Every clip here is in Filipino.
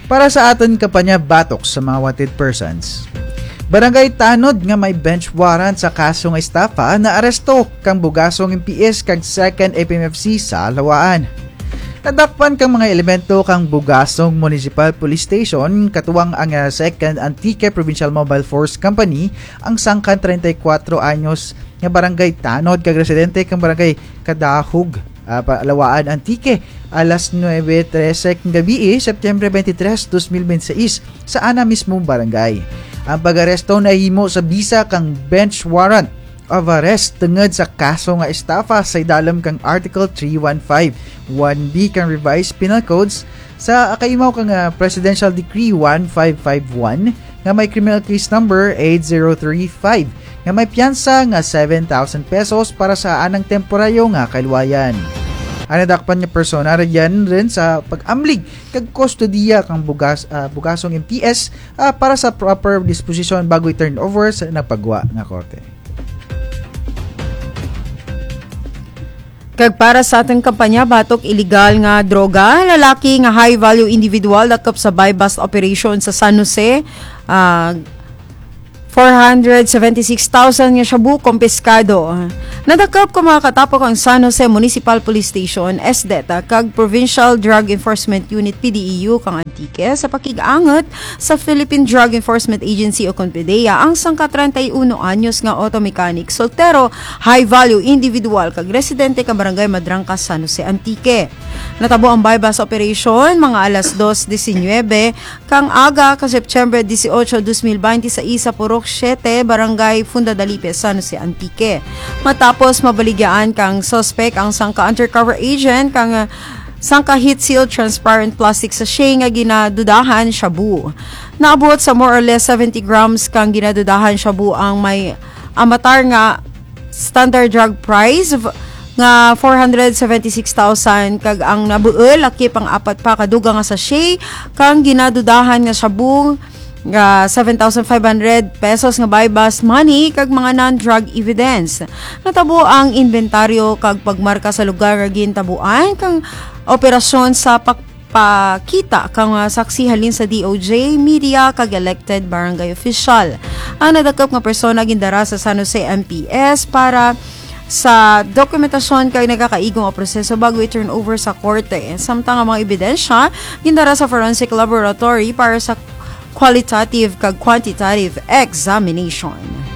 Para sa aton kampanya batok sa mga wanted persons. Barangay Tanod nga may bench warrant sa kaso nga estafa na aresto kang bugasong MPS kag 2nd APMFC sa Lawaan. Nadakpan kang mga elemento kang bugasong Municipal Police Station katuwang ang 2nd Antique Provincial Mobile Force Company ang sangkan 34 anyos nga Barangay Tanod kag residente kang Barangay Kadahug, Lawaan Antique alas 9:13 ng gabi, September 23, 2026 sa ana mismong barangay. Ang pag-aresto na himo sa bisa kang bench warrant of arrest tungod sa kaso nga estafa sa idalam kang Article 315 1B kang Revised Penal Codes sa kaimaw kang Presidential Decree 1551 nga may criminal case number 8035 nga may piyansa nga 7,000 pesos para sa anang temporaryo nga kaluwayan. Ang nadakpan nga persona riyan rin sa pag-amlig kag kustodiya kang bugasong MPS para sa proper disposition bago i-turn over sa nagpagwa nga korte. Kag para sa atong kampanya batok illegal nga droga, lalaki nga high value individual dakop sa buy-bust operation sa San Jose, 476,000 nga shabu kompiskado. Nadakop ko mga katapok ang San Jose Municipal Police Station, SDETA, kag Provincial Drug Enforcement Unit PDEU kang Antique sa pakig-angot sa Philippine Drug Enforcement Agency o CONPIDEA ang sangka 31 anyos nga auto mechanic, soltero, high-value individual kag residente kang Barangay Madrangkas, San Jose Antique. Natabo ang buy-bust operation mga alas 2:19 kang aga ka September 18, 2020 sa Isa Purok 7, Barangay Fundadalipe, San Jose Antique. Matapos mabaligyan kang suspect ang sangka undercover agent kang sangka heat seal transparent plastic sachet nga ginadudahan shabu. Naabot sa more or less 70 grams kang ginadudahan shabu ang may amatar nga standard drug price nga 476,000 kag ang nabuel lakip ang apat pa kaduga nga sachet kang ginadudahan nga shabu nga 7,500 pesos nga buy-bust money kag mga non-drug evidence. Natabo ang inventaryo kag pagmarka sa lugar nga gintabuan kang operasyon sa pakita kang saksi halin sa DOJ, media kag elected barangay official. Ang nadakop nga persona gindara sa San Jose MPS para sa dokumentasyon kay nagakaigong o proseso bago i-turn over sa korte. Samtang ang mga ebidensya gindara sa forensic laboratory para sa qualitative kag quantitative examination.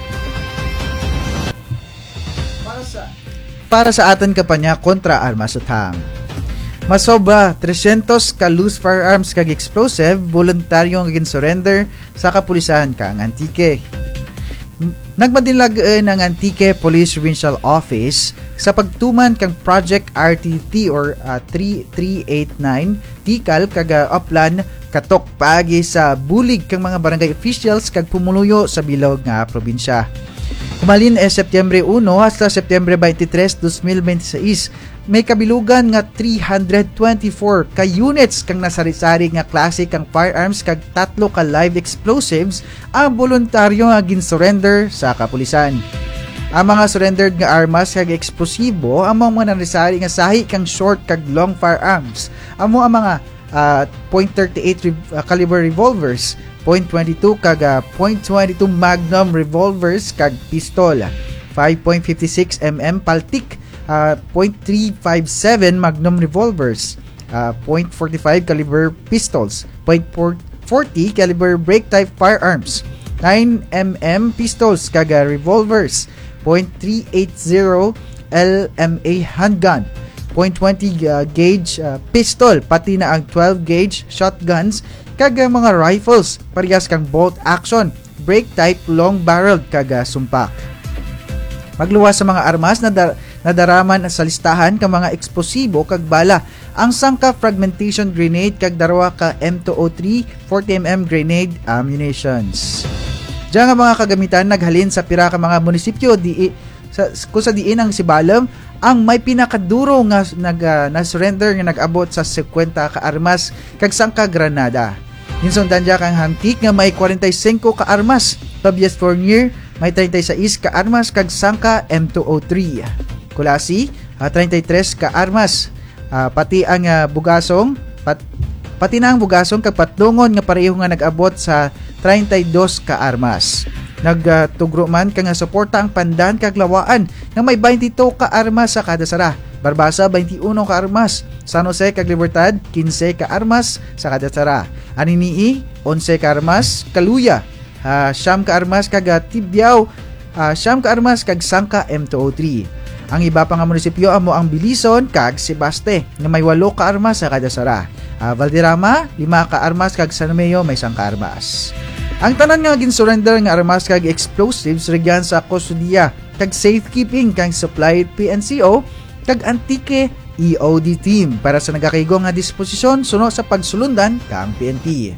Para sa aton kampanya kontra armas at hang. Masobra 300 ka loose firearms kag explosive voluntaryong gin-surrender sa kapulisan kang Antique. Nagmadinlag ng Antique Police Provincial Office sa pagtuman kang Project RTT or 3389 tikal kag uplan katok pagi sa bulig kang mga barangay officials kag pumuluyo sa bilog nga probinsya. Kumalin September 1 hasta September 23, 2026 may kabilugan nga 324 ka units kang nasari-sari nga klase kang firearms kag 3 ka live explosives ang voluntaryo nga gin-surrender sa kapulisan. Ang mga surrendered nga armas kag eksplosibo among mga nasari nga sahi kang short kag long firearms. Amo ang mga .38 caliber revolvers, .22 kag .22 magnum revolvers kag pistol, 5.56 mm Paltic, .357 magnum revolvers, .45 caliber pistols, .40 caliber break type firearms, 9 mm pistols kag revolvers, .380 LMA handgun, .20 gauge pistol, pati na ang 12 gauge shotguns kag mga rifles parehas kang bolt action, break type long barreled kag sumpak. Magluwas sa mga armas na nadaraman sa listahan ka mga eksplosibo kag bala ang sangka fragmentation grenade kag darwa ka M203 40mm grenade ammunitions. Diyan nga mga kagamitan naghalin sa pira ka mga munisipyo kung sa diin ang sibalem ang may pinakaduro nga na-surrender nga nag-abot sa 50 ka armas kag sangka granada. Hinsundan diya kang Antique nga may 45 ka armas, Tobias Fournier may 36 ka armas kag sangka M203. Kulasi 33 ka armas, pati ang bugasong pati na ang bugasong kag patlungon nga pareho nga nag-abot sa 32 ka armas. Nagtugro man ka nga suporta ang Pandan kag Lawaan nga may 22 ka armas sa kada sara. Barbasa 21 ka armas, San Jose kag Libertad 15 ka armas sa kada sara. Aninii 11 ka armas, Kaluya 9 ka armas kag Tibyao 9 ka armas kag Sangka M203. Ang iba pa nga munisipyo amo ang Bilison kag Sebaste nga may 8 ka armas sa kada sara. Valderrama 5 ka armas kag San Romeo may 1 ka armas. Ang tanan nga gin-surrender nga armas kag explosives regyan sa kustudiya kag safekeeping kang supplied PNCO kag Antique EOD team para sa nagakaigo nga disposisyon suno sa pagsulundan kang PNP.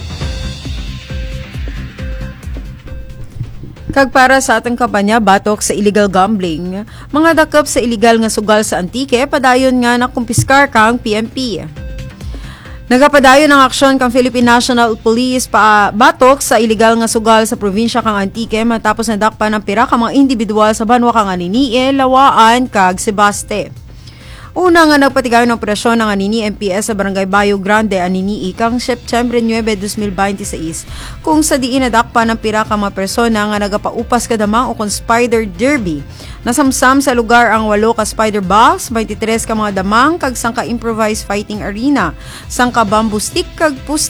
Kag para sa atong kampanya batok sa illegal gambling, mga dakop sa illegal nga sugal sa Antique padayon nga nakumpiskar kang PNP. Nagapadayon ang aksyon kang Philippine National Police pa batok sa illegal nga sugal sa probinsya kang Antique matapos nadakpan ng pira ka mga individual sa banwa kang Aninii, Lawaan kag Sebaste. Una nga nagpatigayon ng operasyon ng Anini MPS sa Barangay Bayo Grande, Aninii kang September 9, 2026 kung sa diin nadakpan ng pira ka mga persona nga nagapaupas kadamang o kung spider derby. Nasamsam sa lugar ang 8 ka spider box, 23 ka mga damang kag 1 ka improvised fighting arena, 1 ka bamboo stick kag